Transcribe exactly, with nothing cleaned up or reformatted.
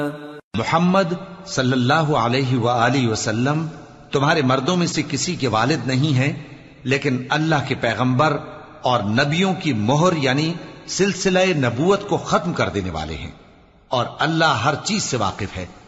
मुहम्मद सल्लल्लाहु अलैहि व आलिहि वसल्लम तुम्हारे मर्दों में से किसी के वालिद नहीं है, लेकिन अल्लाह के पैगंबर और नबियों की मोहर यानी सिलसिला नबूवत को खत्म कर देने वाले हैं, और अल्लाह हर चीज से वाकिफ है।